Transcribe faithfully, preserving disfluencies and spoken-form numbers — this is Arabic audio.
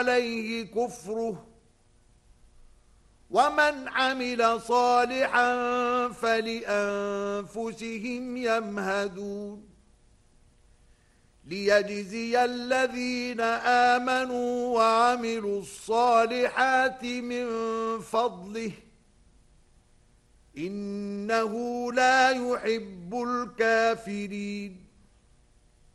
عليه كفره ومن عمل صالحا فلأنفسهم يمهدون ليجزي الذين آمنوا وعملوا الصالحات من فضله إنه لا يحب الكافرين